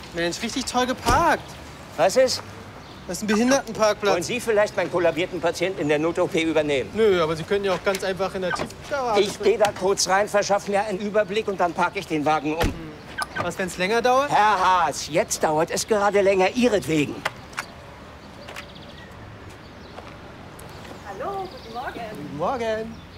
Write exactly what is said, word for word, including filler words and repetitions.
Mensch, richtig toll geparkt. Was ist? Das ist ein Behindertenparkplatz. Wollen Sie vielleicht meinen kollabierten Patienten in der Not-O P übernehmen? Nö, aber Sie können ja auch ganz einfach in der Tiefgarage. Ich gehe da kurz rein, verschaffe mir einen Überblick und dann parke ich den Wagen um. Was, wenn es länger dauert? Herr Haas, jetzt dauert es gerade länger Ihretwegen. Hallo, guten Morgen. Guten Morgen.